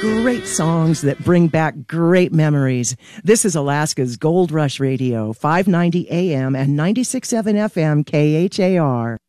Great songs that bring back great memories. This is Alaska's Gold Rush Radio, 590 AM and 96.7 FM KHAR.